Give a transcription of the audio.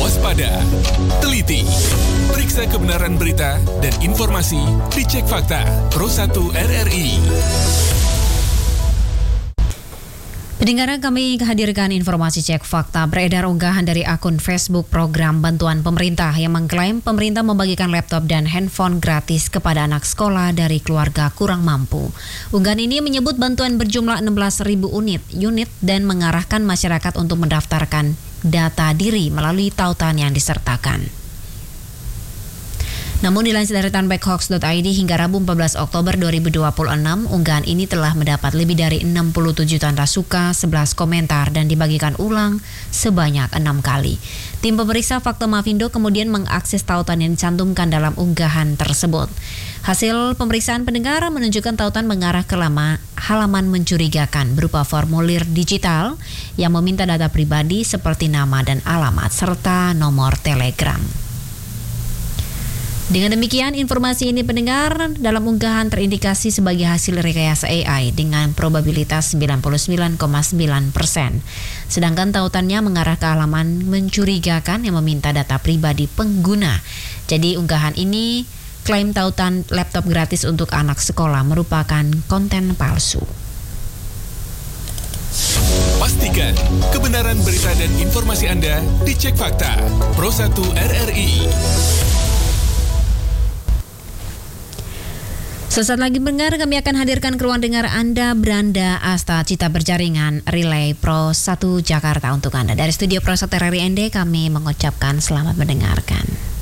waspada, teliti, periksa kebenaran berita dan informasi dicek fakta Pro 1 RRI. Pendengar, kami hadirkan informasi cek fakta. Beredar unggahan dari akun Facebook program bantuan pemerintah yang mengklaim pemerintah membagikan laptop dan handphone gratis kepada anak sekolah dari keluarga kurang mampu. Unggahan ini menyebut bantuan berjumlah 16.000 unit dan mengarahkan masyarakat untuk mendaftarkan data diri melalui tautan yang disertakan. Namun dilansir dari tanbackhoax.id hingga Rabu 14 Oktober 2026, unggahan ini telah mendapat lebih dari 67 tanda suka, 11 komentar, dan dibagikan ulang sebanyak 6 kali. Tim pemeriksa fakta Mavindo kemudian mengakses tautan yang dicantumkan dalam unggahan tersebut. Hasil pemeriksaan pendengar menunjukkan tautan mengarah ke halaman mencurigakan berupa formulir digital yang meminta data pribadi seperti nama dan alamat serta nomor telegram. Dengan demikian, informasi ini pendengar dalam unggahan terindikasi sebagai hasil rekayasa AI dengan probabilitas 99,9%. Sedangkan tautannya mengarah ke halaman mencurigakan yang meminta data pribadi pengguna. Jadi unggahan ini klaim tautan laptop gratis untuk anak sekolah merupakan konten palsu. Pastikan kebenaran berita dan informasi Anda dicek fakta Pro 1 RRI. Sesaat lagi pendengar, kami akan hadirkan ke ruang dengar Anda Branda Asta Cita Berjaringan Relay Pro 1 Jakarta untuk Anda. Dari studio Pro 1 RRI ND kami mengucapkan selamat mendengarkan.